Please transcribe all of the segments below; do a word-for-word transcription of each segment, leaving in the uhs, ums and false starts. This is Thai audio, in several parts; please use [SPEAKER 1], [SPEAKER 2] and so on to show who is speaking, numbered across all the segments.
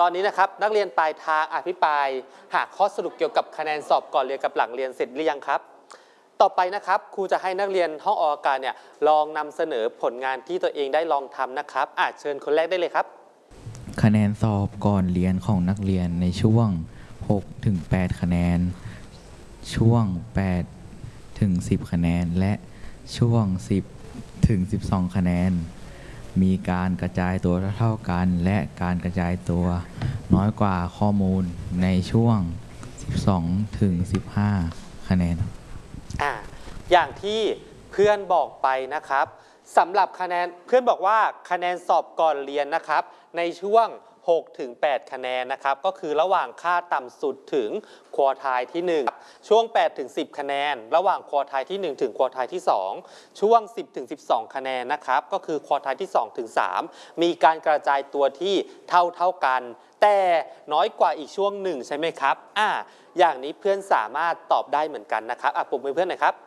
[SPEAKER 1] อนนี้นะครับนักเรียนปลายทางอภิปรายหาข้อสรุปเกี่ยวกับคะแนนสอบก่อนเรียนกับหลังเรียนเสร็จหรือยังครับต่อไปนะครับครูจะให้นักเรียนห้องออกอากาศเนี่ยลองนำเสนอผลงานที่ตัวเองได้ลองทำนะครับอาจเชิญคนแรกได้เลยครับ
[SPEAKER 2] คะแนนสอบก่อนเรียนของนักเรียนในช่วง หกถึงแปด คะแนนช่วง แปดถึงสิบ คะแนนและช่วง สิบถึงสิบสอง คะแนนมีการกระจายตัวเท่ากันและการกระจายตัวน้อยกว่าข้อมูลในช่วง สิบสองถึงสิบห้า คะแนน
[SPEAKER 1] อ่าอย่างที่เพื่อนบอกไปนะครับสำหรับคะแนนเพื่อนบอกว่าคะแนนสอบก่อนเรียนนะครับในช่วง หกถึงแปด คะแนนนะครับก็คือระหว่างค่าต่ำสุดถึงควอไทล์ที่หนึ่งช่วง แปดถึงสิบ คะแนนระหว่างควอไทล์ที่หนึ่งถึงควอไทล์ที่สองช่วง สิบถึงสิบสอง คะแนนนะครับก็คือควอไทล์ที่สองถึงสามมีการกระจายตัวที่เท่าเท่ากันแต่น้อยกว่าอีกช่วงหนึ่งใช่ไหมครับอ่าอย่างนี้เพื่อนสามารถตอบได้เหมือนกันนะครับอ่ะปรบมือเพื่อนหน่อยครับ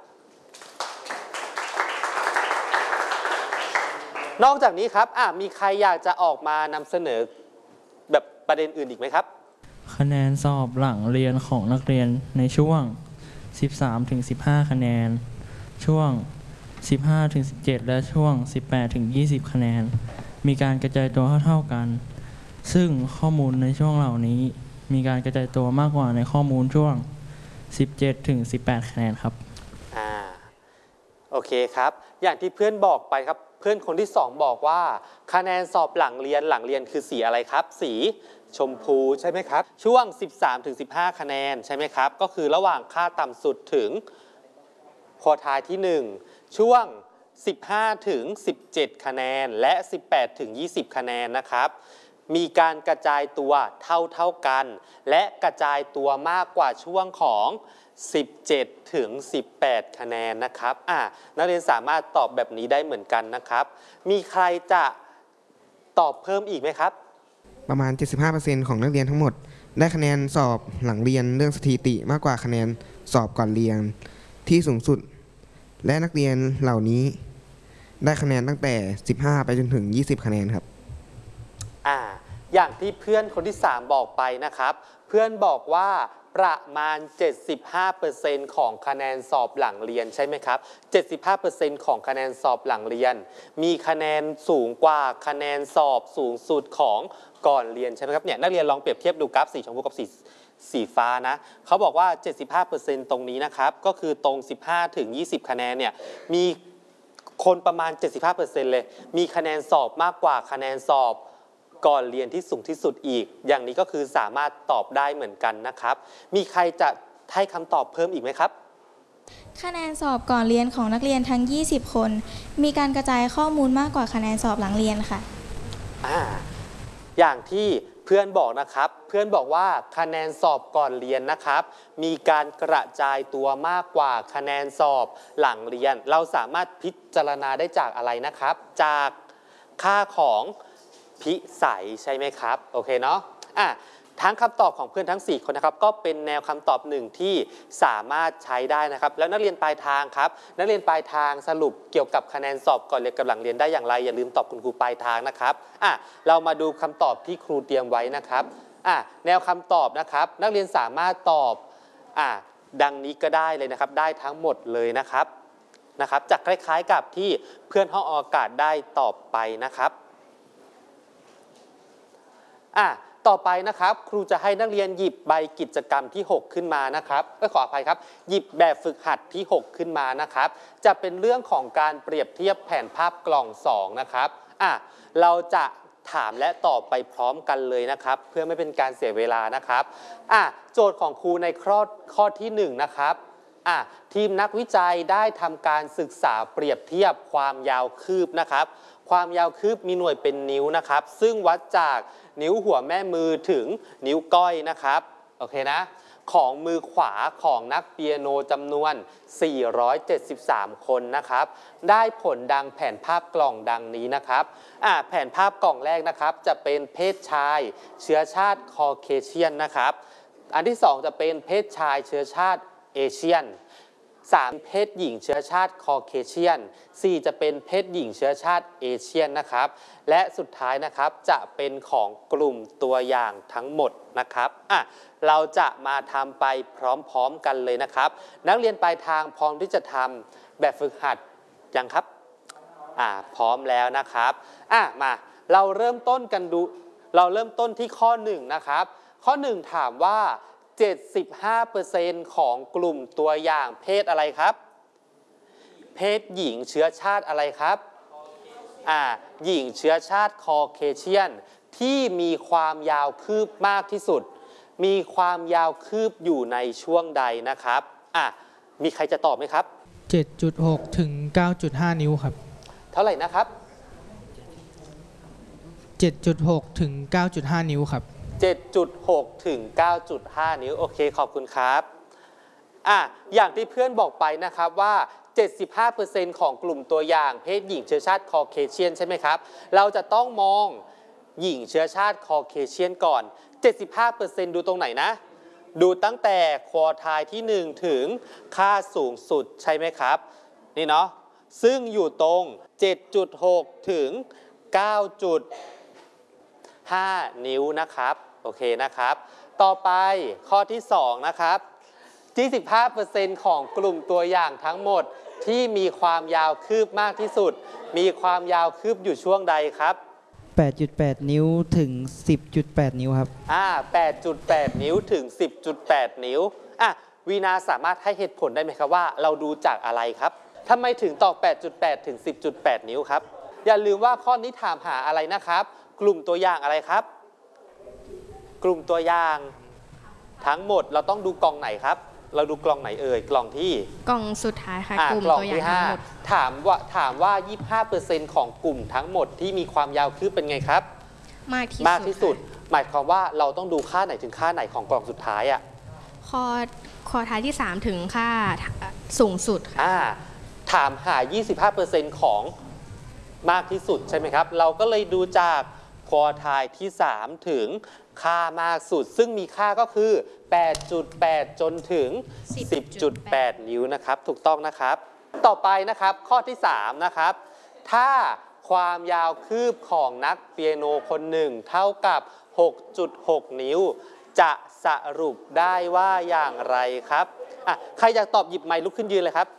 [SPEAKER 1] นอกจากนี้ครับอ่ะมีใครอยากจะออกมานำเสนอแบบประเด็นอื่นอีกไหมครับ
[SPEAKER 3] คะแนนสอบหลังเรียนของนักเรียนในช่วง สิบสามถึงสิบห้า คะแนนช่วง สิบห้าถึงสิบเจ็ด และช่วง สิบแปดถึงยี่สิบ คะแนนมีการกระจายตัวเท่าๆกันซึ่งข้อมูลในช่วงเหล่านี้มีการกระจายตัวมากกว่าในข้อมูลช่วง สิบเจ็ดถึงสิบแปด คะแนนครับ
[SPEAKER 1] อ่าโอเคครับอย่างที่เพื่อนบอกไปครับเพื่อนคนที่สองบอกว่าคะแนนสอบหลังเรียนหลังเรียนคือสีอะไรครับสีชมพูใช่ไหมครับช่วง สิบสามถึงสิบห้า คะแนนใช่ไหมครับก็คือระหว่างค่าต่ำสุดถึงควอไทล์ที่หนึ่งช่วง สิบห้าถึงสิบเจ็ด คะแนนและ สิบแปดถึงยี่สิบ คะแนนนะครับมีการกระจายตัวเท่าเท่ากันและกระจายตัวมากกว่าช่วงของสิบเจ็ดถึงสิบแปด คะแนนนะครับอ่ะนักเรียนสามารถตอบแบบนี้ได้เหมือนกันนะครับมีใครจะตอบเพิ่มอีกไหมครับ
[SPEAKER 4] ประมาณ เจ็ดสิบห้าเปอร์เซ็นต์ ของนักเรียนทั้งหมดได้คะแนนสอบหลังเรียนเรื่องสถิติมากกว่าคะแนนสอบก่อนเรียนที่สูงสุดและนักเรียนเหล่านี้ได้คะแนนตั้งแต่สิบห้าไปจนถึงยี่สิบคะแนนครับ
[SPEAKER 1] อ่าอย่างที่เพื่อนคนที่สามบอกไปนะครับเพื่อนบอกว่าประมาณ เจ็ดสิบห้าเปอร์เซ็นต์ ของคะแนนสอบหลังเรียนใช่ไหมครับ เจ็ดสิบห้าเปอร์เซ็นต์ ของคะแนนสอบหลังเรียนมีคะแนนสูงกว่าคะแนนสอบสูงสุดของก่อนเรียนใช่ไหมครับเนี่ยนักเรียนลองเปรียบเทียบดูกราฟสีชมพูกับสีสีฟ้านะเขาบอกว่า เจ็ดสิบห้าเปอร์เซ็นต์ ตรงนี้นะครับก็คือตรง สิบห้าถึงยี่สิบ คะแนนเนี่ยมีคนประมาณ เจ็ดสิบห้าเปอร์เซ็นต์ เลยมีคะแนนสอบมากกว่าคะแนนสอบก่อนเรียนที่สูงที่สุดอีกอย่างนี้ก็คือสามารถตอบได้เหมือนกันนะครับมีใครจะให้คำตอบเพิ่มอีกไหมครับ
[SPEAKER 5] คะแนนสอบก่อนเรียนของนักเรียนทั้งยี่สิบคนมีการกระจายข้อมูลมากกว่าคะแนนสอบหลังเรียนค่ะ
[SPEAKER 1] อ่าอย่างที่เพื่อนบอกนะครับเพื่อนบอกว่าคะแนนสอบก่อนเรียนนะครับมีการกระจายตัวมากกว่าคะแนนสอบหลังเรียนเราสามารถพิจารณาได้จากอะไรนะครับจากค่าของพิสัยใช่ไหมครับโอเคเนาะอ่ะทั้งคำตอบของเพื่อนทั้งสี่คนนะครับก็เป็นแนวคำตอบหนึ่งที่สามารถใช้ได้นะครับแล้วนักเรียนปลายทางครับนักเรียนปลายทางสรุปเกี่ยวกับคะแนนสอบก่อนเรียนกับหลังเรียนได้อย่างไรอย่าลืมตอบคุณครูปลายทางนะครับอ่ะเรามาดูคำตอบที่ครูเตรียมไว้นะครับอ่ะแนวคำตอบนะครับนักเรียนสามารถตอบอ่ะดังนี้ก็ได้เลยนะครับได้ทั้งหมดเลยนะครับนะครับจะคล้ายๆกับที่เพื่อนห้องอากาศได้ตอบไปนะครับอ่ะต่อไปนะครับครูจะให้นักเรียนหยิบใบกิจกรรมที่หกขึ้นมานะครับก็ขออภัยครับหยิบแบบฝึกหัดที่หกขึ้นมานะครับจะเป็นเรื่องของการเปรียบเทียบแผนภาพกล่องสองนะครับอ่ะเราจะถามและตอบไปพร้อมกันเลยนะครับเพื่อไม่เป็นการเสียเวลานะครับอ่ะโจทย์ของครูในข้อข้อที่หนึ่งนะครับอ่ะทีมนักวิจัยได้ทำการศึกษาเปรียบเทียบความยาวคืบนะครับความยาวคืบมีหน่วยเป็นนิ้วนะครับซึ่งวัดจากนิ้วหัวแม่มือถึงนิ้วก้อยนะครับโอเคนะของมือขวาของนักเปียโนจำนวนสี่ร้อยเจ็ดสิบสามคนนะครับได้ผลดังแผนภาพกล่องดังนี้นะครับอ่าแผนภาพกล่องแรกนะครับจะเป็นเพศชายเชื้อชาติคอเคเชียนนะครับอันที่สองจะเป็นเพศชายเชื้อชาติเอเชียนสามเพศหญิงเชื้อชาติคอเคเชียน สี่จะเป็นเพศหญิงเชื้อชาติเอเชียนนะครับและสุดท้ายนะครับจะเป็นของกลุ่มตัวอย่างทั้งหมดนะครับอ่ะเราจะมาทำไปพร้อมๆกันเลยนะครับนักเรียนปลายทางพร้อมที่จะทำแบบฝึกหัดยังครับอ่าพร้อมแล้วนะครับอ่ะมาเราเริ่มต้นกันดูเราเริ่มต้นที่ข้อหนึ่งนะครับข้อหนึ่งถามว่า เจ็ดสิบห้าเปอร์เซ็นต์ ของกลุ่มตัวอย่างเพศอะไรครับเพศหญิงเชื้อชาติอะไรครับอ่าหญิงเชื้อชาติคอเคเชียนที่มีความยาวคืบมากที่สุดมีความยาวคืบอยู่ในช่วงใดนะครับอ่ะมีใครจะตอบไหมครับ
[SPEAKER 6] เจ็ดจุดหก ถึง เก้าจุดห้า นิ้วครับ
[SPEAKER 1] เท่าไหร่นะครับ
[SPEAKER 6] เจ็ดจุดหก ถึง เก้าจุดห้า นิ้วครับ
[SPEAKER 1] เจ็ดจุดหก ถึง เก้าจุดห้า นิ้วโอเคขอบคุณครับอ่ะอย่างที่เพื่อนบอกไปนะครับว่า เจ็ดสิบห้าเปอร์เซ็นต์ ของกลุ่มตัวอย่างเพศหญิงเชื้อชาติคอเคเชียนใช่ไหมครับเราจะต้องมองหญิงเชื้อชาติคอเคเชียนก่อน เจ็ดสิบห้าเปอร์เซ็นต์ ดูตรงไหนนะดูตั้งแต่ควอไทล์ที่หนึ่งถึงค่าสูงสุดใช่ไหมครับนี่เนาะซึ่งอยู่ตรง เจ็ดจุดหก ถึง เก้าจุดห้า นิ้วนะครับโอเคนะครับต่อไปข้อที่สองนะครับยี่สิบห้าเปอร์เซ็นต์ ของกลุ่มตัวอย่างทั้งหมดที่มีความยาวคืบมากที่สุดมีความยาวคืบอยู่ช่วงใดครับ
[SPEAKER 7] แปดจุดแปด นิ้วถึง สิบจุดแปด นิ้วครับ
[SPEAKER 1] อ่า แปดจุดแปด นิ้วถึง สิบจุดแปด นิ้วอ่ะวีนาสามารถให้เหตุผลได้ไหมครับว่าเราดูจากอะไรครับทำไมถึงตอบ แปดจุดแปด ถึง สิบจุดแปด นิ้วครับอย่าลืมว่าข้อนี้ถามหาอะไรนะครับกลุ่มตัวอย่างอะไรครับกลุ่มตัวอย่างทั้งหมดเราต้องดูกล่องไหนครับเราดูกล่องไหนเอ่ยกล่องที่
[SPEAKER 8] กล่องสุดท้ายค่ะกลุ่ม
[SPEAKER 1] กล่อง
[SPEAKER 8] ตัวอย่าง
[SPEAKER 1] ที่
[SPEAKER 8] ทั้
[SPEAKER 1] ห้าง
[SPEAKER 8] หมด
[SPEAKER 1] ถามว่าถามว่า ยี่สิบห้าเปอร์เซ็นต์ ของกลุ่มทั้งหมดที่มีความยาวคืบเป็นไงครับ
[SPEAKER 8] มากที่
[SPEAKER 1] มากที่สุดหมายความว่าเราต้องดูค่าไหนถึงค่าไหนของกล่องสุดท้ายอ่ะ
[SPEAKER 8] ข้อข้อท้ายที่สามถึงค่าสูงสุดค่ะ
[SPEAKER 1] อ่าถามหา ยี่สิบห้าเปอร์เซ็นต์ ของมากที่สุดใช่ไหมครับเราก็เลยดูจากควอไทล์ที่สามถึงค่ามากสุดซึ่งมีค่าก็คือ แปดจุดแปด จนถึง สิบจุดแปด นิ้วนะครับถูกต้องนะครับต่อไปนะครับข้อที่สามนะครับถ้าความยาวคืบของนักเปียโนคนหนึ่งเท่ากับ หกจุดหก นิ้วจะสรุปได้ว่าอย่างไรครับอ่ะใครอยากตอบหยิบไมค์ลุกขึ้นยืนเลยครับ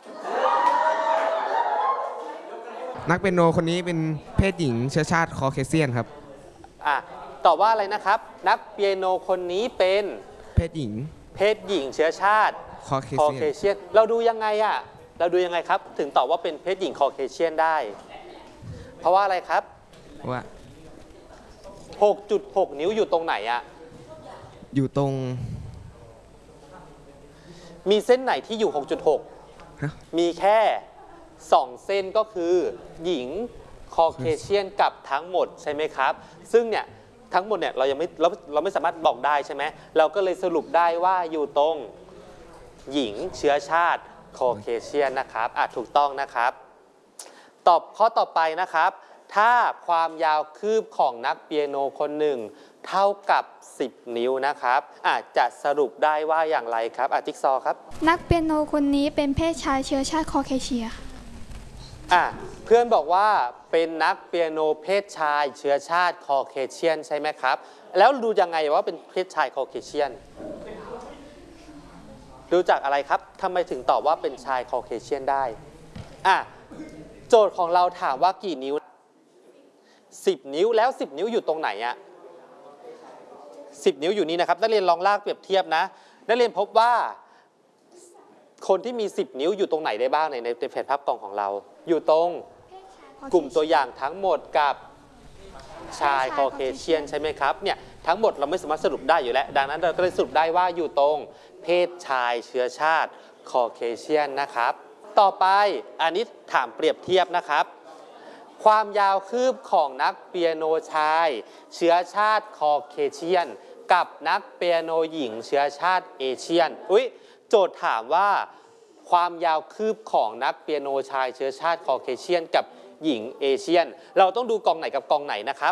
[SPEAKER 4] นักเปียโนคนนี้เป็นเพศหญิงเชื้อชาติคอเคเชียนครับ
[SPEAKER 1] อ่ะตอบว่าอะไรนะครับนักเปียโนคนนี้เป็น
[SPEAKER 4] เพศหญิง
[SPEAKER 1] เพศหญิงเชื้อชาติ
[SPEAKER 4] คอเคเชียน
[SPEAKER 1] เราดูยังไงอ่ะเราดูยังไงครับถึงตอบว่าเป็นเพศหญิงคอเคเชียนได้เพราะว่าอะไรครับ
[SPEAKER 4] ว่า
[SPEAKER 1] หกจุดหก นิ้วอยู่ตรงไหนอ่ะ
[SPEAKER 4] อยู่ตรง
[SPEAKER 1] มีเส้นไหนที่อยู่ หกจุดหก มีแค่สองเส้นก็คือหญิงคอเคเชียนกับทั้งหมดใช่ไหมครับซึ่งเนี่ยทั้งหมดเนี่ยเรายังไม่เราเราไม่สามารถบอกได้ใช่ไหมเราก็เลยสรุปได้ว่าอยู่ตรงหญิงเชื้อชาติคอเคเชียนนะครับอ่ะถูกต้องนะครับตอบข้อต่อไปนะครับถ้าความยาวคืบของนักเปียโนคนหนึ่งเท่ากับสิบนิ้วนะครับอาจจะสรุปได้ว่าอย่างไรครับอาจิ๊กซอครับ
[SPEAKER 9] นักเปียโนคนนี้เป็นเพศชายเชื้อชาติคอเคเชีย
[SPEAKER 1] อ่ะเพื่อนบอกว่าเป็นนักเปียโนเพศชายเชื้อชาติคอเคเชียนใช่ไหมครับแล้วดูยังไงว่าเป็นเพศชายคอเคเชียนดูจากอะไรครับทำไมถึงตอบว่าเป็นชายคอเคเชียนได้อ่ะโจทย์ของเราถามว่ากี่นิ้วสิบนิ้วแล้วสิบนิ้วอยู่ตรงไหนอะสิบนิ้วอยู่นี่นะครับนักเรียนลองลากเปรียบเทียบนะนักเรียนพบว่าคนที่มีสิบนิ้วอยู่ตรงไหนได้บ้างในในแผนภาพกล่องของเราอยู่ตรงกลุ่มตัวอย่างทั้งหมดกับชายคอเคเชียนใช่ไหมครับเนี่ยทั้งหมดเราไม่สามารถสรุปได้อยู่แล้วดังนั้นเราก็เลยสรุปได้ว่าอยู่ตรงเพศชายเชื้อชาติคอเคเชียนนะครับต่อไปอันนี้ถามเปรียบเทียบนะครับความยาวคืบของนักเปียโนชายเชื้อชาติคอเคเชียนกับนักเปียโนหญิงเชื้อชาติเอเชียนอุ๊ยโจทย์ถามว่าความยาวคืบของนักเปียโนชายเชื้อชาติคอเคเชียนกับหญิงเอเชียนเราต้องดูกล่องไหนกับกล่องไหนนะครับ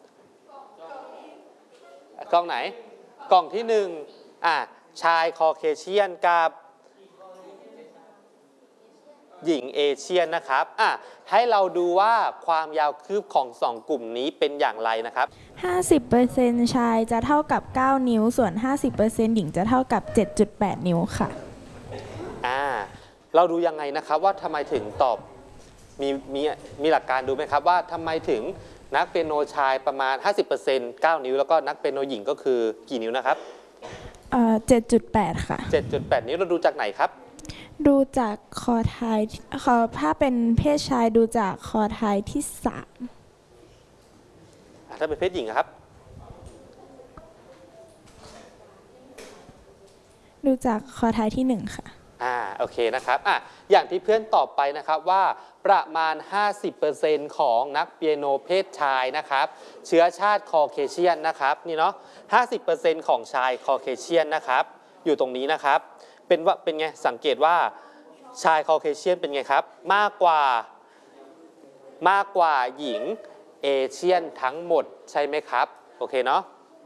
[SPEAKER 1] กล่องไหนกล่องที่หนึ่งอ่ะชายคอเคเชียนกับหญิงเอเชียนนะครับอ่ะให้เราดูว่าความยาวคืบของสองกลุ่มนี้เป็นอย่างไรนะครับ
[SPEAKER 10] ห้าสิบเปอร์เซ็นต์ ชายจะเท่ากับ เก้า นิ้ว ส่วน ห้าสิบเปอร์เซ็นต์ หญิงจะเท่ากับ เจ็ดจุดแปด นิ้วค่ะ
[SPEAKER 1] อ่าเราดูยังไงนะครับว่าทำไมถึงตอบมีมีมีหลักการดูไหมครับว่าทำไมถึงนักเปียโนชายประมาณ ห้าสิบเปอร์เซ็นต์ เก้า นิ้วแล้วก็นักเปียโนหญิงก็คือกี่นิ้วนะครับ
[SPEAKER 10] เอ่อ เจ็ดจุดแปด ค่ะ
[SPEAKER 1] เจ็ดจุดแปด นิ้วเราดูจากไหนครับ
[SPEAKER 10] ดูจากคอท้ายคอถ้าเป็นเพศชายดูจากคอท้ายที่สาม
[SPEAKER 1] ถ้าเป็นเพศหญิงครับ
[SPEAKER 10] ดูจากคอท้ายที่หนึ่งค่ะ
[SPEAKER 1] อ่าโอเคนะครับอ่ะอย่างที่เพื่อนตอบไปนะครับว่าประมาณ ห้าสิบเปอร์เซ็นต์ ของนักเปียโนเพศชายนะครับเชื้อชาติคอเคเชียนนะครับนี่เนาะ ห้าสิบเปอร์เซ็นต์ ของชายคอเคเชียนนะครับอยู่ตรงนี้นะครับเป็นว่าเป็นไงสังเกตว่าชายคอเคเชียนเป็นไงครับมากกว่ามากกว่าหญิงเอเชียนทั้งหมดใช่ไหมครับโอเคเนาะ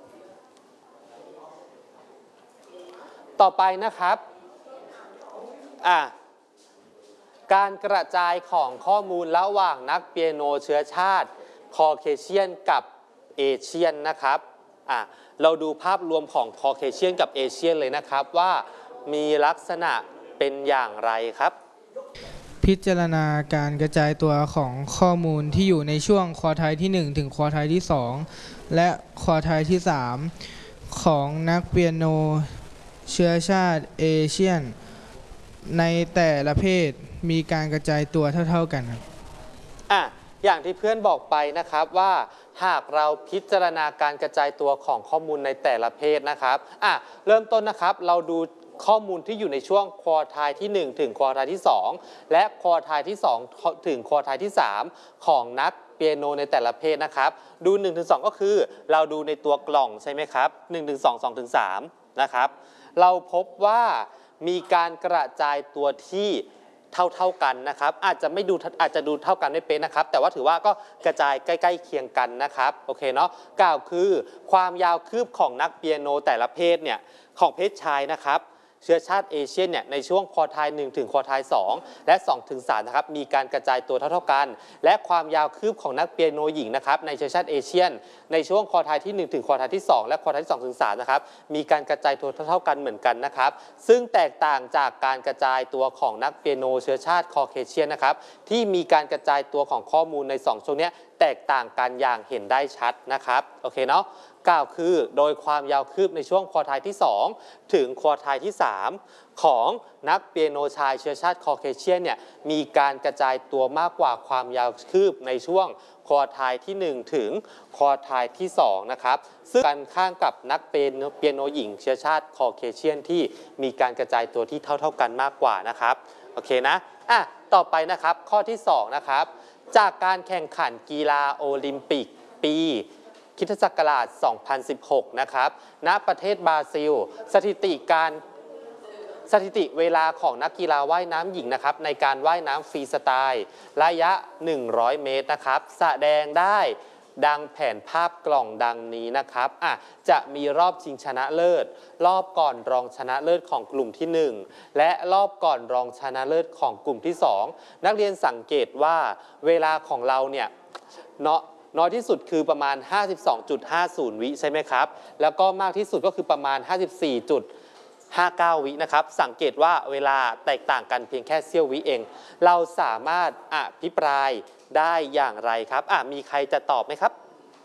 [SPEAKER 1] ต่อไปนะครับอ่ะการกระจายของข้อมูลระหว่างนักเปียโนเชื้อชาติคอเคเชียนกับเอเชียนนะครับอ่ะเราดูภาพรวมของคอเคเชียนกับเอเชียนเลยนะครับว่ามีลักษณะเป็นอย่างไรครับ
[SPEAKER 6] พิจารณาการกระจายตัวของข้อมูลที่อยู่ในช่วงคอไทที่หนึ่งถึงคอไทที่สองและคอไทที่สามของนักเปียโนเชื้อชาติเอเชียนในแต่ละเพศมีการกระจายตัวเท่าๆกันครับ
[SPEAKER 1] อ่ะอย่างที่เพื่อนบอกไปนะครับว่าหากเราพิจารณาการกระจายตัวของข้อมูลในแต่ละเพศนะครับอ่ะเริ่มต้นนะครับเราดูข้อมูลที่อยู่ในช่วงควอไทที่หนึ่งถึงควอไทที่สองและควอไทที่สองถึงควอไทที่สามของนักเปียโนในแต่ละเพศนะครับดู หนึ่งถึงสอง ก็คือเราดูในตัวกล่องใช่ไหมครับ หนึ่งถึงสอง สองถึงสาม นะครับเราพบว่ามีการกระจายตัวที่เท่าๆกันนะครับอาจจะไม่ดูอาจจะดูเท่ากันไม่เป๊ะนะครับแต่ว่าถือว่าก็กระจายใกล้ๆเคียงกันนะครับโอเคเนาะกล่าวคือความยาวคืบของนักเปียโนแต่ละเพศเนี่ยของเพศชายนะครับเชื้อชาติเอเชียนเนี่ยในช่วงควอไทหนึ่งถึงควอไทสองและสองถึงสามนะครับมีการกระจายตัวเท่าๆกันและความยาวคืบของนักเปียโนหญิงนะครับในเชื้อชาติเอเชียนในช่วงควอไทที่หนึ่งถึงควอไทที่สองและควอไทที่สองถึงสามนะครับมีการกระจายตัวเท่าๆกันเหมือนกันนะครับซึ่งแตกต่างจากการกระจายตัวของนักเปียโนเชื้อชาติคอเคเชียนนะครับที่มีการกระจายตัวของข้อมูลในสองช่วงนี้แตกต่างกันอย่างเห็นได้ชัดนะครับโอเคเนาะกล่าวคือโดยความยาวคืบในช่วงควอไทที่สองถึงควอไทที่สามของนักเปียโนชายเชื้อชาติคอเคเชียนเนี่ยมีการกระจายตัวมากกว่าความยาวคืบในช่วงควอไทที่หนึ่งถึงควอไทที่สองนะครับซึ่งกันข้างกับนักเปียโนหญิงเชื้อชาติคอเคเชียนที่มีการกระจายตัวที่เท่าๆกันมากกว่านะครับโอเคนะอ่ะต่อไปนะครับข้อที่สองนะครับจากการแข่งขันกีฬาโอลิมปิกปีคริสตศักราชสองพันสิบหกนะครับณประเทศบราซิลสถิติการสถิติเวลาของนักกีฬาว่ายน้ำหญิงนะครับในการว่ายน้ำฟรีสไตล์ระยะหนึ่งร้อยเมตรนะครับแสดงได้ดังแผนภาพกล่องดังนี้นะครับอ่ะจะมีรอบชิงชนะเลิศรอบก่อนรองชนะเลิศของกลุ่มที่หนึ่งและรอบก่อนรองชนะเลิศของกลุ่มที่สองนักเรียนสังเกตว่าเวลาของเราเนี่ยเนาะน้อยที่สุดคือประมาณ ห้าสิบสองจุดห้าศูนย์ วิใช่ไหมครับแล้วก็มากที่สุดก็คือประมาณ ห้าสิบสี่จุดห้าเก้า วินะครับสังเกตว่าเวลาแตกต่างกันเพียงแค่เสี้ยววิเองเราสามารถอภิปรายได้อย่างไรครับอ่ะมีใครจะตอบไหมครับ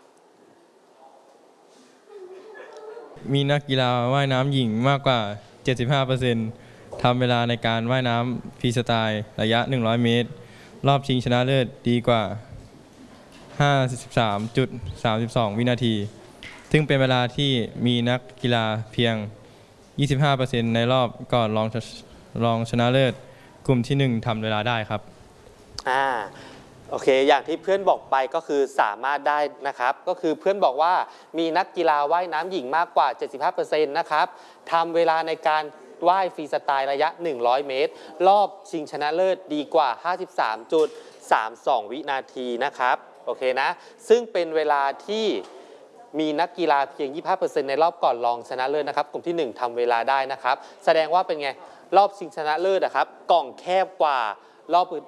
[SPEAKER 3] มีนักกีฬาว่ายน้ำหญิงมากกว่า เจ็ดสิบห้าเปอร์เซ็นต์ ทำเวลาในการว่ายน้ำฟรีสไตล์ระยะหนึ่งร้อยเมตรรอบชิงชนะเลิศดีกว่าห้าสิบสามจุดสามสอง วินาทีซึ่งเป็นเวลาที่มีนักกีฬาเพียง ยี่สิบห้าเปอร์เซ็นต์ ในรอบก่อนรองรองชนะเลิศกลุ่มที่หนึ่งทำเวลาได้ครับ
[SPEAKER 1] อ่าโอเคอย่างที่เพื่อนบอกไปก็คือสามารถได้นะครับก็คือเพื่อนบอกว่ามีนักกีฬาว่ายน้ำหญิงมากกว่า เจ็ดสิบห้าเปอร์เซ็นต์ นะครับทำเวลาในการว่ายฟรีสไตล์ระยะหนึ่งร้อยเมตรรอบชิงชนะเลิศดีกว่า ห้าสิบสามจุดสามสอง วินาทีนะครับโอเคนะซึ่งเป็นเวลาที่มีนักกีฬาเพียง ยี่สิบห้าเปอร์เซ็นต์ ในรอบก่อนรองชนะเลิศนะครับกลุ่มที่หนึ่งทำเวลาได้นะครับแสดงว่าเป็นไงรอบชิงชนะเลิศนะครับกล่องแคบกว่ารรอบอื่น